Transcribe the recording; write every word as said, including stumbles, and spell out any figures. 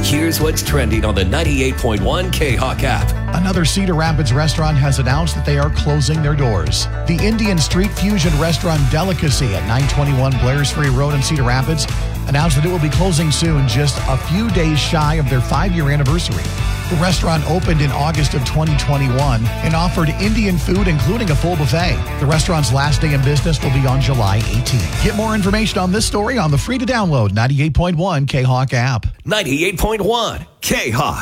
Here's what's trending on the ninety-eight point one K-Hawk app. Another Cedar Rapids restaurant has announced that they are closing their doors. The Indian Street Fusion Restaurant Delicacy at nine twenty-one Blair's Ferry Road in Cedar Rapids announced that it will be closing soon, just a few days shy of their five-year anniversary. The restaurant opened in August of twenty twenty-one and offered Indian food, including a full buffet. The restaurant's last day in business will be on July eighteenth. Get more information on this story on the free-to-download ninety-eight point one K-Hawk app. ninety-eight point one K-Hawk.